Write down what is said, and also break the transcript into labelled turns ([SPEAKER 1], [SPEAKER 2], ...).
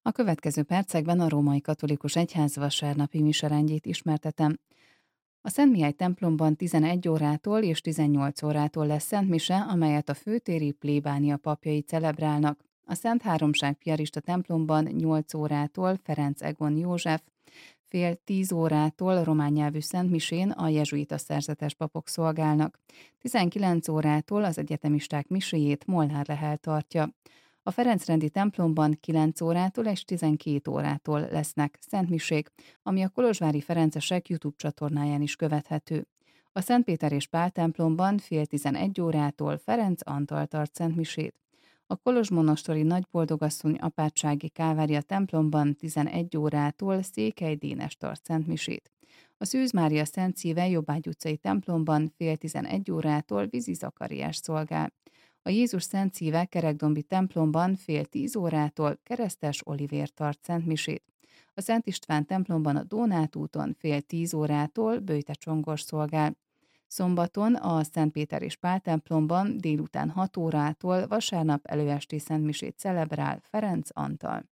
[SPEAKER 1] A következő percekben a Római Katolikus Egyház vasárnapi miserendjét ismertetem. A Szent Mihály templomban 11 órától és 18 órától lesz Szent Mise, amelyet a főtéri plébánia papjai celebrálnak. A Szent Háromság Piarista templomban 8 órától Ferenc Egon József, fél 10 órától román nyelvű Szent Misén a jezsuita szerzetes papok szolgálnak. 19 órától az egyetemisták miséjét Molnár Lehel tartja. A Ferencrendi templomban 9 órától és 12 órától lesznek szentmisék, ami a kolozsvári ferencesek YouTube csatornáján is követhető. A Szent Péter és Pál templomban fél 11 órától Ferenc Antal tart szentmisét. A kolozsmonostori Nagyboldogasszony apátsági Kávária templomban 11 órától Székely Dénes tart szentmisét. A Szűz Mária Szent Szíve Jobbágy utcai templomban fél 11 órától Vizi Zakariás szolgál. A Jézus Szent Szíve Kerekdombi templomban fél 10 órától Keresztes Olivér tart szentmisét. A Szent István templomban a Dónát úton fél 10 órától Böjte Csongor szolgál. Szombaton a Szent Péter és Pál templomban délután 6 órától vasárnap előesti szentmisét celebrál Ferenc Antal.